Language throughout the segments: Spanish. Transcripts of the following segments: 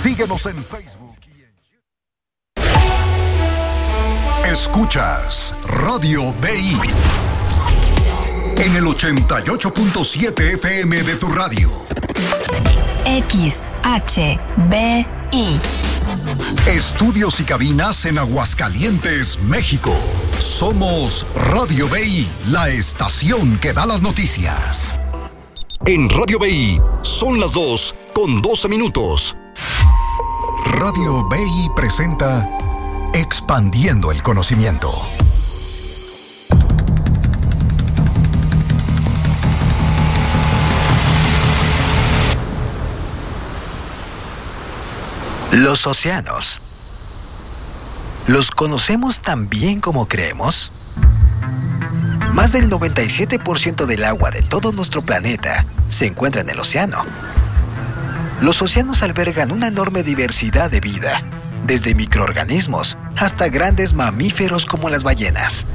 Síguenos en Facebook. Escuchas Radio BI en el 88.7 FM de tu radio. XHBI. Estudios y cabinas en Aguascalientes, México. Somos Radio BI, la estación que da las noticias. En Radio BI son las 2:12. Radio BI presenta Expandiendo el Conocimiento. Los océanos. ¿Los conocemos tan bien como creemos? Más del 97% del agua de todo nuestro planeta se encuentra en el océano. Los océanos albergan una enorme diversidad de vida, desde microorganismos hasta grandes mamíferos como las ballenas.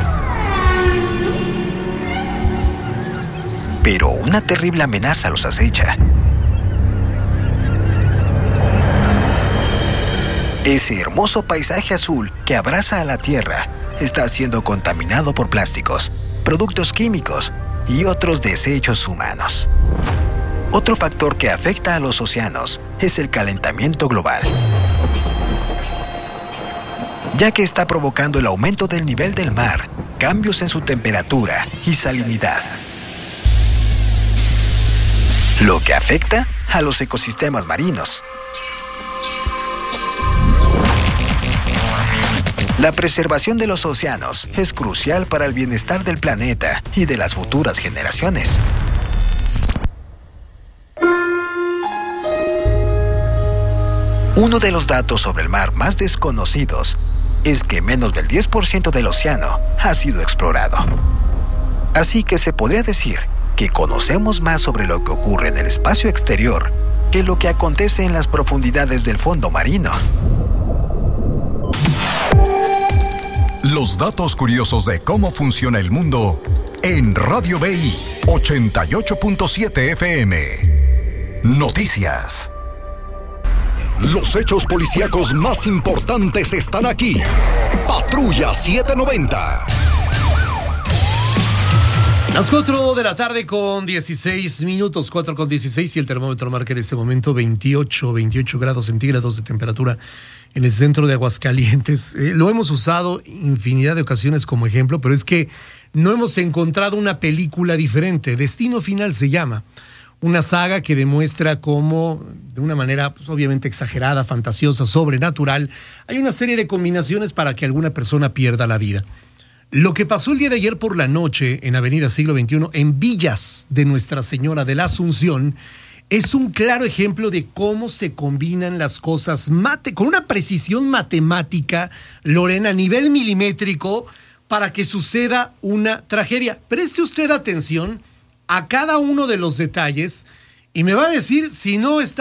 Pero una terrible amenaza los acecha. Ese hermoso paisaje azul que abraza a la Tierra está siendo contaminado por plásticos, productos químicos y otros desechos humanos. Otro factor que afecta a los océanos es el calentamiento global, ya que está provocando el aumento del nivel del mar, cambios en su temperatura y salinidad, lo que afecta a los ecosistemas marinos. La preservación de los océanos es crucial para el bienestar del planeta y de las futuras generaciones. Uno de los datos sobre el mar más desconocidos es que menos del 10% del océano ha sido explorado. Así que se podría decir que conocemos más sobre lo que ocurre en el espacio exterior que lo que acontece en las profundidades del fondo marino. Los datos curiosos de cómo funciona el mundo en Radio BI 88.7 FM. Noticias. Los hechos policíacos más importantes están aquí. Patrulla 790. Las 4 de la tarde con 16 minutos, 4:16, y el termómetro marca en este momento 28 grados centígrados de temperatura en el centro de Aguascalientes. Lo hemos usado infinidad de ocasiones como ejemplo, pero es que no hemos encontrado una película diferente. Destino Final se llama. Una saga que demuestra cómo, de una manera pues, obviamente exagerada, fantasiosa, sobrenatural, hay una serie de combinaciones para que alguna persona pierda la vida. Lo que pasó el día de ayer por la noche en Avenida Siglo XXI, en Villas de Nuestra Señora de la Asunción, es un claro ejemplo de cómo se combinan las cosas con una precisión matemática, Lorena, a nivel milimétrico, para que suceda una tragedia. Preste usted atención a cada uno de los detalles y me va a decir si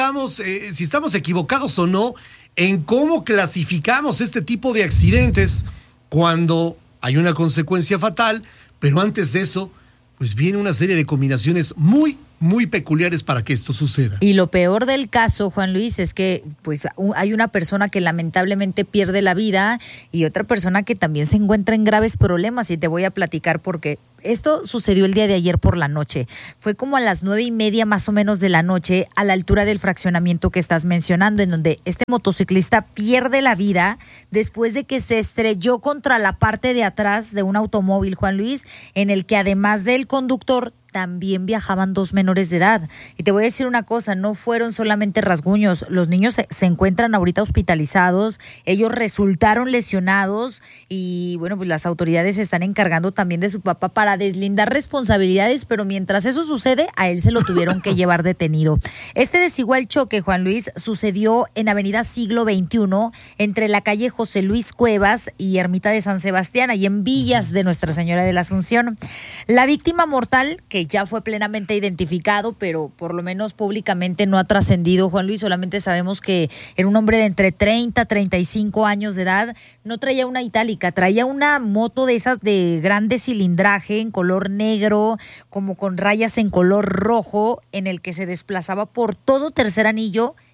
estamos equivocados o no en cómo clasificamos este tipo de accidentes cuando hay una consecuencia fatal, pero antes de eso, pues viene una serie de combinaciones muy peculiares para que esto suceda. Y lo peor del caso, Juan Luis, es que pues hay una persona que lamentablemente pierde la vida y otra persona que también se encuentra en graves problemas, y te voy a platicar por qué. Esto sucedió el día de ayer por la noche. Fue como a las 9:30 más o menos de la noche, a la altura del fraccionamiento que estás mencionando, en donde este motociclista pierde la vida después de que se estrelló contra la parte de atrás de un automóvil, Juan Luis, en el que además del conductor también viajaban 2 menores de edad. Y te voy a decir una cosa, no fueron solamente rasguños, los niños se encuentran ahorita hospitalizados, ellos resultaron lesionados y bueno, pues las autoridades se están encargando también de su papá para deslindar responsabilidades, pero mientras eso sucede, a él se lo tuvieron que llevar detenido. Este desigual choque, Juan Luis, sucedió en Avenida Siglo XXI, entre la calle José Luis Cuevas y Ermita de San Sebastián, ahí en Villas de Nuestra Señora de la Asunción. La víctima mortal, que ya fue plenamente identificado, pero por lo menos públicamente no ha trascendido, Juan Luis, solamente sabemos que era un hombre de entre 30 a 35 años de edad, no traía una itálica, traía una moto de esas de grande cilindraje en color negro, como con rayas en color rojo, en el que se desplazaba por todo Tercer Anillo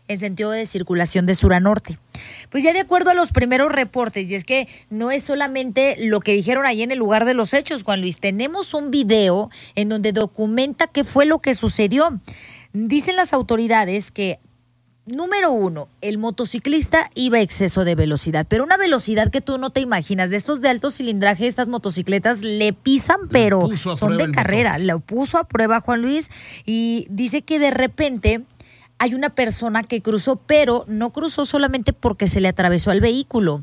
en sentido de circulación de sur a norte. Pues ya de acuerdo a los primeros reportes, y es que no es solamente lo que dijeron ahí en el lugar de los hechos, Juan Luis, tenemos un video en donde documenta qué fue lo que sucedió. Dicen las autoridades que, número 1, el motociclista iba a exceso de velocidad, pero una velocidad que tú no te imaginas. De estos de alto cilindraje, estas motocicletas le pisan, pero son de carrera. Lo puso a prueba Juan Luis y dice que de repente hay una persona que cruzó, pero no cruzó solamente porque se le atravesó al vehículo.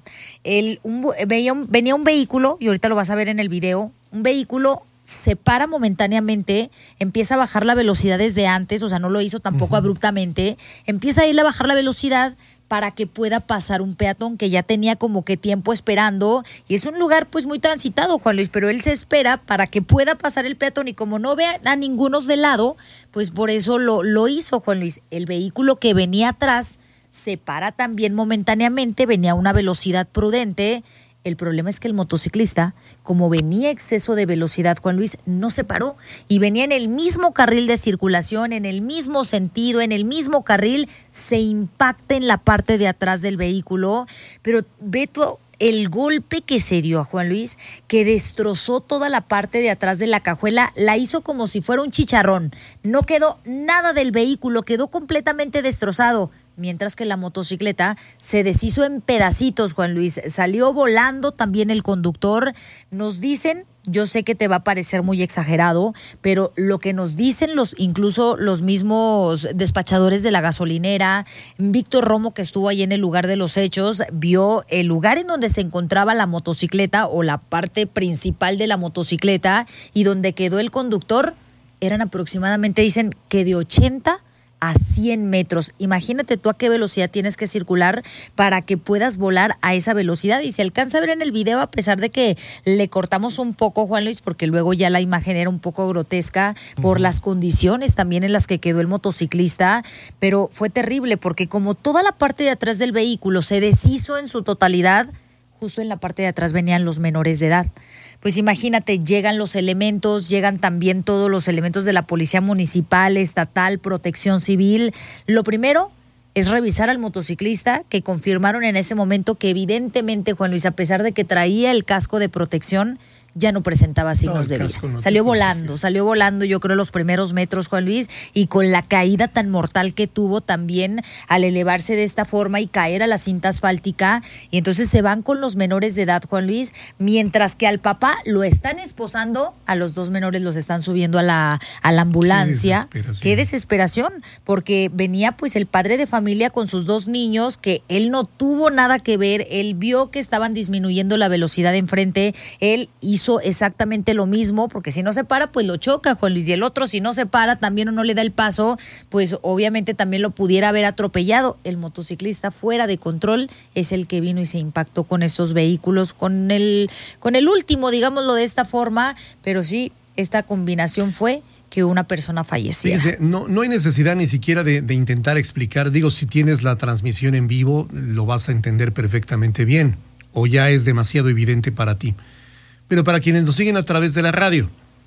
Venía un vehículo, y ahorita lo vas a ver en el video, un vehículo se para momentáneamente, empieza a bajar la velocidad desde antes, o sea, no lo hizo tampoco abruptamente, empieza a ir a bajar la velocidad para que pueda pasar un peatón que ya tenía como que tiempo esperando, y es un lugar pues muy transitado, Juan Luis, pero él se espera para que pueda pasar el peatón, y como no ve a ninguno de lado, pues por eso lo hizo, Juan Luis. El vehículo que venía atrás se para también momentáneamente, venía a una velocidad prudente. El problema es que el motociclista, como venía a exceso de velocidad, Juan Luis, no se paró y venía en el mismo carril de circulación, en el mismo sentido, en el mismo carril, se impacta en la parte de atrás del vehículo. Pero ve tú el golpe que se dio a Juan Luis, que destrozó toda la parte de atrás de la cajuela, la hizo como si fuera un chicharrón. No quedó nada del vehículo, quedó completamente destrozado. Mientras que la motocicleta se deshizo en pedacitos, Juan Luis. Salió volando también el conductor. Nos dicen, yo sé que te va a parecer muy exagerado, pero lo que nos dicen incluso los mismos despachadores de la gasolinera, Víctor Romo, que estuvo ahí en el lugar de los hechos, vio el lugar en donde se encontraba la motocicleta o la parte principal de la motocicleta y donde quedó el conductor. Eran aproximadamente, dicen, que de 80 a 100 metros. Imagínate tú a qué velocidad tienes que circular para que puedas volar a esa velocidad. Y se alcanza a ver en el video, a pesar de que le cortamos un poco, Juan Luis, porque luego ya la imagen era un poco grotesca por las condiciones también en las que quedó el motociclista, pero fue terrible porque como toda la parte de atrás del vehículo se deshizo en su totalidad, justo en la parte de atrás venían los menores de edad. Pues imagínate, llegan los elementos, llegan también todos los elementos de la Policía Municipal, Estatal, Protección Civil. Lo primero es revisar al motociclista, que confirmaron en ese momento que evidentemente, Juan Luis, a pesar de que traía el casco de protección, ya no presentaba signos de vida. Salió volando, yo creo, los primeros metros, Juan Luis, y con la caída tan mortal que tuvo también al elevarse de esta forma y caer a la cinta asfáltica. Y entonces se van con los menores de edad, Juan Luis, mientras que al papá lo están esposando, a los dos menores los están subiendo a la ambulancia. Qué desesperación, porque venía pues el padre de familia con sus dos niños, que él no tuvo nada que ver, él vio que estaban disminuyendo la velocidad enfrente, él hizo exactamente lo mismo, porque si no se para, pues lo choca, Juan Luis, y el otro, si no se para también o no le da el paso, pues obviamente también lo pudiera haber atropellado. El motociclista, fuera de control, es el que vino y se impactó con estos vehículos, con el último, digámoslo de esta forma, pero sí, esta combinación fue que una persona fallecía. Fíjese, no hay necesidad ni siquiera de intentar explicar. Digo, si tienes la transmisión en vivo, lo vas a entender perfectamente bien, o ya es demasiado evidente para ti. Pero para quienes nos siguen a través de la radio,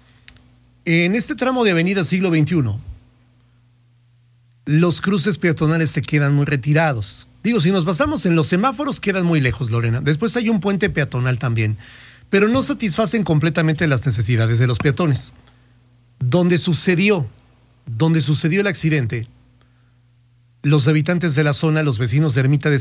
en este tramo de Avenida Siglo XXI, los cruces peatonales te quedan muy retirados. Digo, si nos basamos en los semáforos, quedan muy lejos, Lorena. Después hay un puente peatonal también, pero no satisfacen completamente las necesidades de los peatones. Donde sucedió el accidente, los habitantes de la zona, los vecinos de Ermita de